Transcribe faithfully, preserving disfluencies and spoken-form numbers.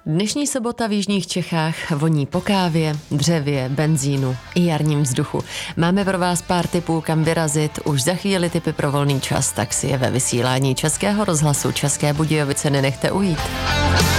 Dnešní sobota v jižních Čechách voní po kávě, dřevě, benzínu i jarním vzduchu. Máme pro vás pár tipů, kam vyrazit. Už za chvíli tipy pro volný čas, tak si je ve vysílání Českého rozhlasu České Budějovice nenechte ujít.